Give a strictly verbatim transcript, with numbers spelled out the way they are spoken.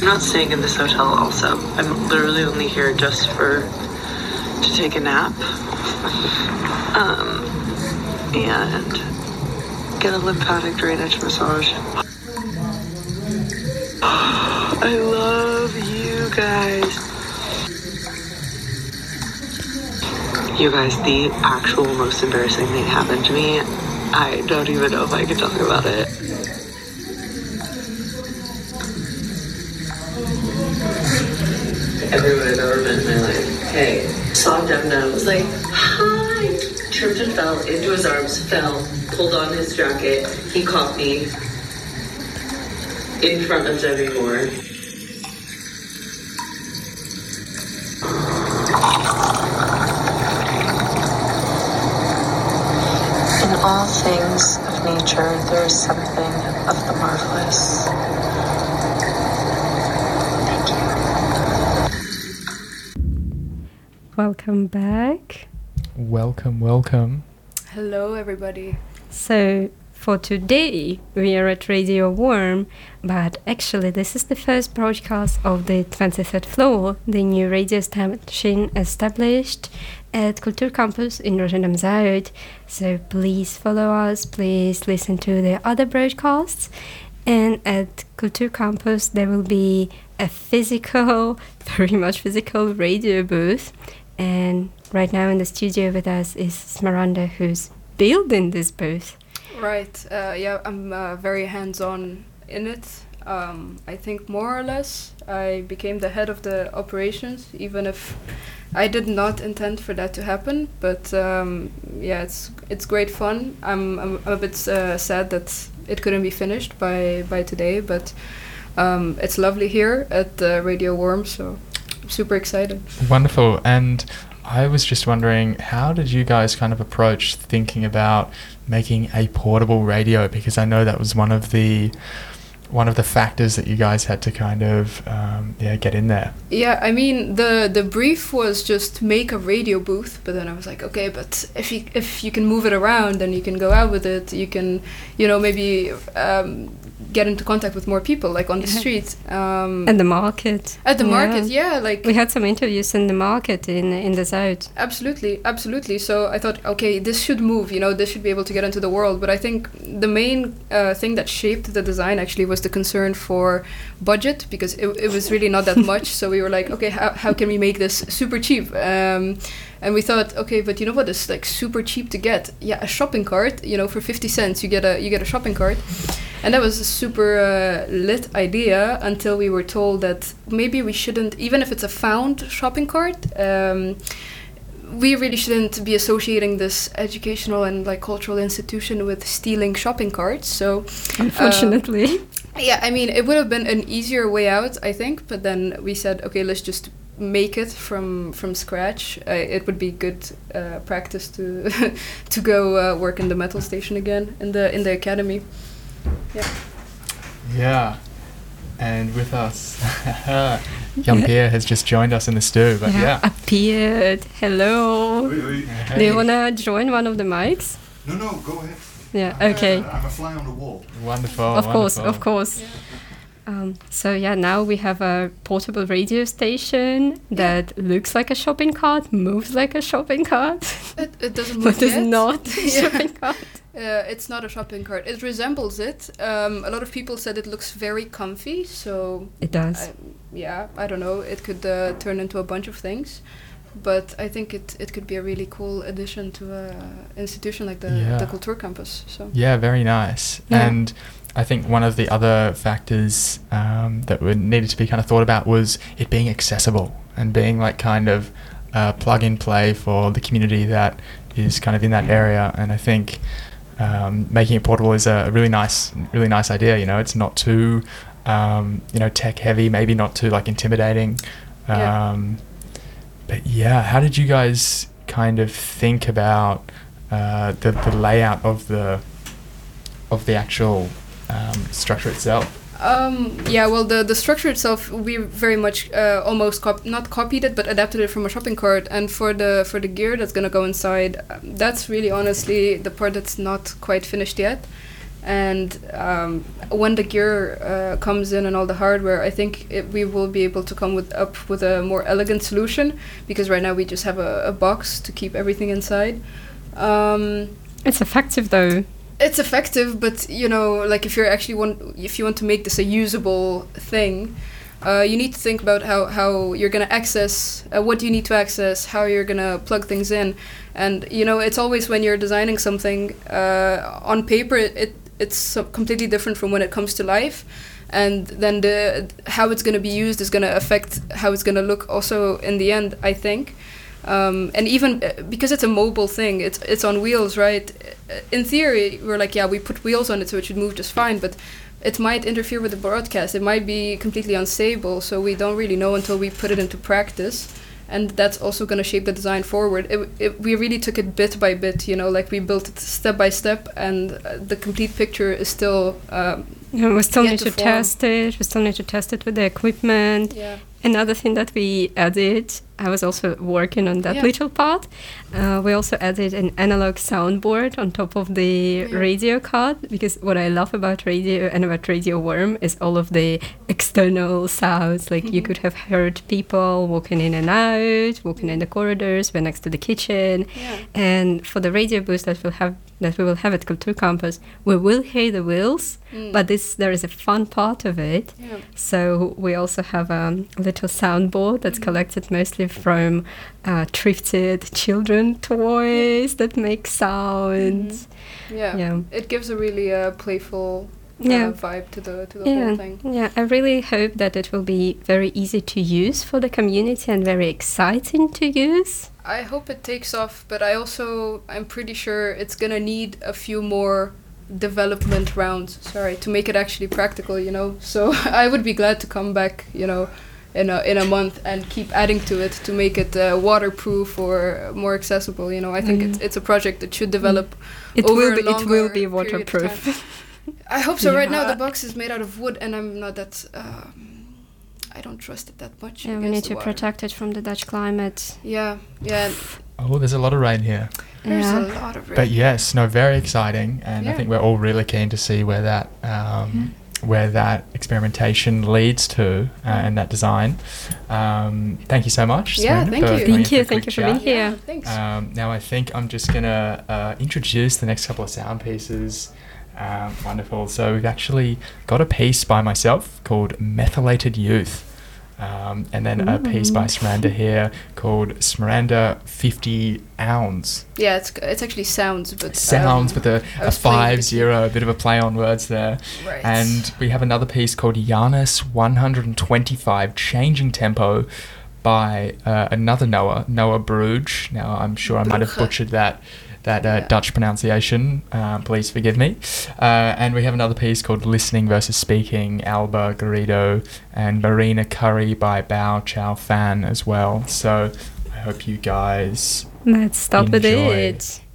I'm not staying in this hotel also. I'm literally only here just for to take a nap. Um, and get a lymphatic drainage massage. I love you guys. You guys, the actual most embarrassing thing happened to me. I don't even know if I can talk about it. Everyone I've ever met in my life. Hey, saw Devna, was like, hi. Tripped and fell into his arms, fell, pulled on his jacket. He caught me in front of Demi Moore. In all things of nature, there is something of the marvelous. Welcome back. Welcome, welcome. Hello, everybody. So, for today, we are at Radio Worm, but actually this is the first broadcast of the twenty-third floor, the new radio station established at Kulturcampus in Rotterdam Zuid. So please follow us, please listen to the other broadcasts. And at Kulturcampus there will be a physical, very much physical radio booth. And right now in the studio with us is Smaranda, who's building this booth. Right, uh, yeah, I'm uh, very hands-on in it. Um, I think more or less I became the head of the operations, even if I did not intend for that to happen. But um, yeah, it's it's great fun. I'm, I'm a bit uh, sad that it couldn't be finished by, by today, but um, it's lovely here at uh, Radio Worm, so I'm super excited. Wonderful. And I was just wondering, how did you guys kind of approach thinking about making a portable radio? Because I know that was one of the one of the factors that you guys had to kind of um, yeah get in there. Yeah, I mean the the brief was just make a radio booth, but then I was like, okay, but if you if you can move it around and you can go out with it, you can, you know, maybe um, get into contact with more people, like on the street. Um, and the market. At the yeah. market, yeah, like we had some interviews in the market in in the Zuid. Absolutely, absolutely. So I thought, okay, this should move, you know, this should be able to get into the world. But I think the main uh, thing that shaped the design actually was the concern for budget, because it, it was really not that much. So we were like, okay, how how can we make this super cheap? Um, And we thought, okay, but you know what is like super cheap to get? Yeah, a shopping cart. You know, for fifty cents, you get a you get a shopping cart, and that was a super uh, lit idea until we were told that maybe we shouldn't, even if it's a found shopping cart, um, we really shouldn't be associating this educational and like cultural institution with stealing shopping carts. So, unfortunately, uh, yeah, I mean, it would have been an easier way out, I think. But then we said, okay, let's just make it from from scratch. Uh, it would be good uh, practice to to go uh, work in the metal station again in the in the academy. Yeah. Yeah, and with us, Jan-Pierre has just joined us in the stew. But yeah, yeah, appeared. Hello. Oui, oui. Hey. Do you wanna join one of the mics? No, no, go ahead. Yeah. I'm Okay. A, I'm a fly on the wall. Wonderful. Of course, wonderful. of course. Yeah. Um, so yeah, now we have a portable radio station that looks like a shopping cart, moves like a shopping cart, It, it doesn't move but is yet. not a Yeah. shopping cart. Uh, it's not a shopping cart. It resembles it. Um, a lot of people said it looks very comfy. So It does. I, yeah, I don't know. It could uh, turn into a bunch of things, but I think it, it could be a really cool addition to a institution like the Yeah. the Kulturcampus. So Yeah, very nice. Yeah. And I think one of the other factors um, that would needed to be kind of thought about was it being accessible and being like kind of uh, plug and play for the community that is kind of in that area. And I think um, making it portable is a really nice, really nice idea. You know, it's not too, um, you know, tech heavy, maybe not too like intimidating. Um, Yeah. But yeah, how did you guys kind of think about uh, the the layout of the of the actual um, structure itself? Um, yeah, well, the, the structure itself, we very much uh, almost cop- not copied it, but adapted it from a shopping cart. And for the for the gear that's gonna go inside, um, that's really honestly the part that's not quite finished yet. And um, when the gear uh, comes in and all the hardware, I think it, we will be able to come with up with a more elegant solution, because right now we just have a, a box to keep everything inside. Um, It's effective though. it's effective, but you know, like if you're actually want if you want to make this a usable thing, uh, you need to think about how, how you're gonna access, uh, what you need to access, how you're gonna plug things in, and you know, it's always when you're designing something uh, on paper, it, it it's so completely different from when it comes to life, and then the how it's gonna be used is gonna affect how it's gonna look also in the end, I think. Um, and even uh, because it's a mobile thing, it's it's on wheels, right? In theory, we're like, yeah, we put wheels on it, so it should move just fine. But it might interfere with the broadcast. It might be completely unstable. So we don't really know until we put it into practice. And that's also going to shape the design forward. It, it, we really took it bit by bit, you know, like we built it step by step, and uh, the complete picture is still. Um, Yeah, we still yet need to to form. test it. We still need to test it with the equipment. Yeah. Another thing that we added, I was also working on that Yeah. little part. Uh, we also added an analog soundboard on top of the Yeah. radio card, because what I love about radio and about Radio Worm is all of the external sounds. Like you Mhm. could have heard people walking in and out, walking in the corridors. We're next to the kitchen, Yeah. and for the radio booth that we'll have that we will have at Culture Campus, we will hear the wheels, Mm. but this there is a fun part of it. Yeah. So we also have um, a little soundboard that's Mhm. collected mostly from uh, thrifted children toys that make sounds. Yeah. Yeah. It gives a really uh, playful uh, Yeah. vibe to the to the Yeah, whole thing. yeah. I really hope that it will be very easy to use for the community and very exciting to use. I hope it takes off, but I also I'm pretty sure it's gonna need a few more development rounds. Sorry, to make it actually practical, you know. So I would be glad to come back, you know, in a in a month and keep adding to it to make it uh, waterproof or more accessible. You know, I think Mm. it's it's a project that should develop. It over will a be. It will longer be period of waterproof. time. I hope so. Right now, Yeah. the box is made out of wood, and I'm not that. Um, I don't trust it that much. Yeah, we against need the to water. protect it from the Dutch climate. Yeah, yeah. Oh, there's a lot of rain here. There's Yeah. a lot of rain. But yes, no, very exciting, and I Yeah. think we're all really keen to see where that um, where that experimentation leads to uh, and that design. Um, thank you so much. Yeah, Serena, thank for you. coming Thank in for you, a thank quick you for being chat. here. Yeah, thanks. Um, now I think I'm just gonna uh, introduce the next couple of sound pieces. Um, wonderful. So we've actually got a piece by myself called Methylated Youth. Um, and then a piece by Ooh. Smiranda here called Smiranda fifty ounds. Yeah, it's it's actually sounds, but Sounds um, with a, I a was playing five with zero, a bit of a play on words there. Right. And we have another piece called Janus one twenty-five, Changing Tempo, by uh, another Noah, Noah Bruge. Now, I'm sure I might have Brugge. butchered that that uh, Yeah. Dutch pronunciation. Uh, please forgive me. Uh, and we have another piece called Listening versus Speaking, Alba Garrido and Marina Curry by Bao Chow Fan as well. So I hope you guys Let's start with Enjoy. it.